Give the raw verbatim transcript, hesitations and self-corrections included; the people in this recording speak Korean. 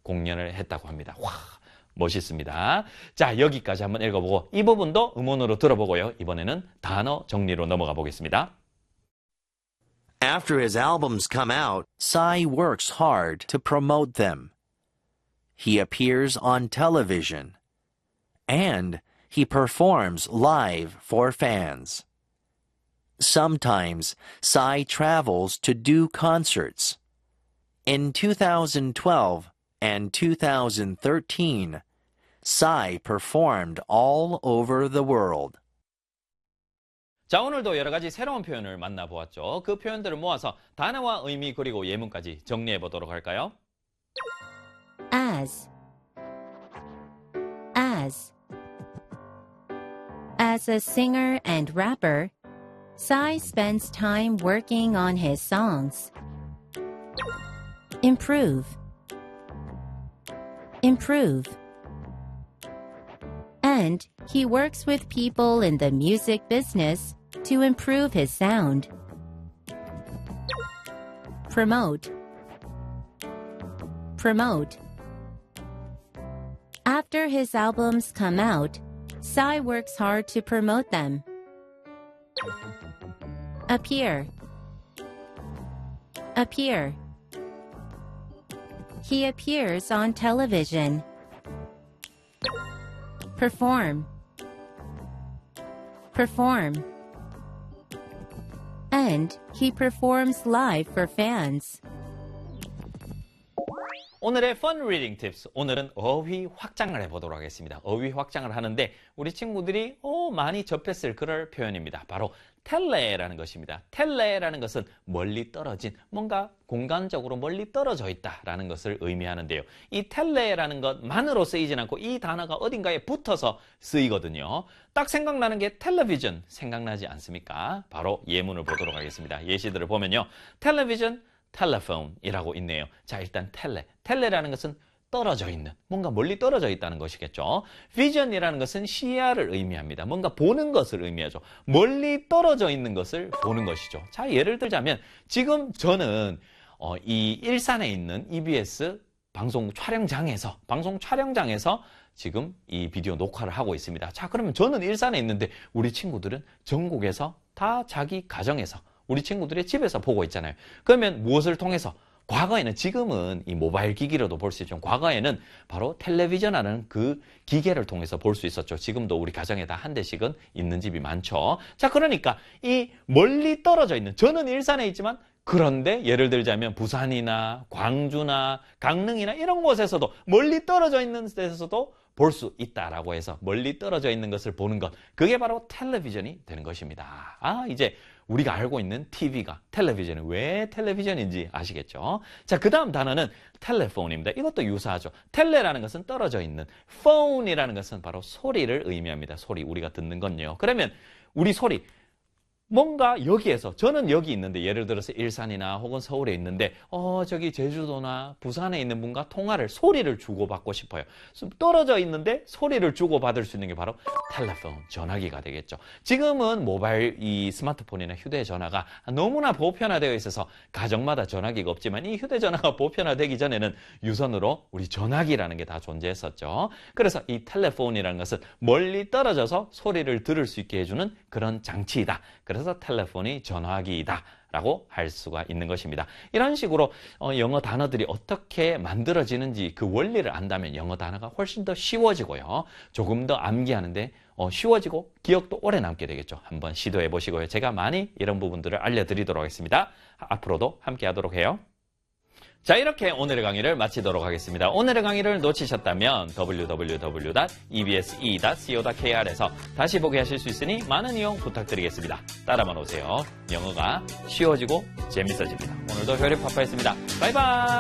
공연을 했다고 합니다. 와, 멋있습니다. 자, 여기까지 한번 읽어보고 이 부분도 음원으로 들어보고요. 이번에는 단어 정리로 넘어가 보겠습니다. After his albums come out, Psy works hard to promote them. He appears on television. And he performs live for fans. Sometimes, Psy travels to do concerts. In two thousand twelve and two thousand thirteen, Psy performed all over the world. 자, 오늘도 여러 가지 새로운 표현을 만나보았죠. 그 표현들을 모아서 단어와 의미 그리고 예문까지 정리해 보도록 할까요? As As As a singer and rapper, Psy spends time working on his songs. Improve Improve And he works with people in the music business to improve his sound. Promote Promote After his albums come out, Psy works hard to promote them. Appear Appear He appears on television. Perform Perform And he performs live for fans. 오늘의 Fun Reading Tips, 오늘은 어휘 확장을 해보도록 하겠습니다. 어휘 확장을 하는데 우리 친구들이 어, 많이 접했을 그럴 표현입니다. 바로 텔레라는 것입니다. 텔레라는 것은 멀리 떨어진, 뭔가 공간적으로 멀리 떨어져 있다라는 것을 의미하는데요. 이 텔레라는 것만으로 쓰이진 않고 이 단어가 어딘가에 붙어서 쓰이거든요. 딱 생각나는 게 텔레비전 생각나지 않습니까? 바로 예문을 보도록 하겠습니다. 예시들을 보면요. 텔레비전, 텔레폰이라고 있네요. 자, 일단 텔레. 텔레라는 것은 떨어져 있는, 뭔가 멀리 떨어져 있다는 것이겠죠. 비전이라는 것은 시야를 의미합니다. 뭔가 보는 것을 의미하죠. 멀리 떨어져 있는 것을 보는 것이죠. 자, 예를 들자면 지금 저는 어, 이 일산에 있는 이비에스 방송 촬영장에서 방송 촬영장에서 지금 이 비디오 녹화를 하고 있습니다. 자, 그러면 저는 일산에 있는데 우리 친구들은 전국에서 다 자기 가정에서 우리 친구들의 집에서 보고 있잖아요. 그러면 무엇을 통해서? 과거에는, 지금은 이 모바일 기기로도 볼 수 있죠. 과거에는 바로 텔레비전이라는 그 기계를 통해서 볼 수 있었죠. 지금도 우리 가정에 다 한 대씩은 있는 집이 많죠. 자, 그러니까 이 멀리 떨어져 있는, 저는 일산에 있지만 그런데 예를 들자면 부산이나 광주나 강릉이나 이런 곳에서도 멀리 떨어져 있는 데서도 볼 수 있다라고 해서 멀리 떨어져 있는 것을 보는 것, 그게 바로 텔레비전이 되는 것입니다. 아, 이제 우리가 알고 있는 티비가 텔레비전이 왜 텔레비전인지 아시겠죠? 자, 그 다음 단어는 텔레폰입니다. 이것도 유사하죠. 텔레라는 것은 떨어져 있는, 폰이라는 것은 바로 소리를 의미합니다. 소리, 우리가 듣는 건요. 그러면 우리 소리, 뭔가 여기에서, 저는 여기 있는데 예를 들어서 일산이나 혹은 서울에 있는데 어 저기 제주도나 부산에 있는 분과 통화를, 소리를 주고받고 싶어요. 떨어져 있는데 소리를 주고받을 수 있는 게 바로 텔레폰, 전화기가 되겠죠. 지금은 모바일, 이 스마트폰이나 휴대전화가 너무나 보편화되어 있어서 가정마다 전화기가 없지만 이 휴대전화가 보편화되기 전에는 유선으로 우리 전화기라는 게 다 존재했었죠. 그래서 이 텔레폰이라는 것은 멀리 떨어져서 소리를 들을 수 있게 해주는 그런 장치이다. 그래서 그래서 텔레폰이 전화기이다 라고 할 수가 있는 것입니다. 이런 식으로 어, 영어 단어들이 어떻게 만들어지는지 그 원리를 안다면 영어 단어가 훨씬 더 쉬워지고요. 조금 더 암기하는데 어, 쉬워지고 기억도 오래 남게 되겠죠. 한번 시도해 보시고요. 제가 많이 이런 부분들을 알려드리도록 하겠습니다. 앞으로도 함께 하도록 해요. 자, 이렇게 오늘의 강의를 마치도록 하겠습니다. 오늘의 강의를 놓치셨다면 더블유 더블유 더블유 닷 이비에스이 닷 씨오 닷 케이알에서 다시 보게 하실 수 있으니 많은 이용 부탁드리겠습니다. 따라만 오세요. 영어가 쉬워지고 재밌어집니다. 오늘도 효리 파파였습니다. 바이바이.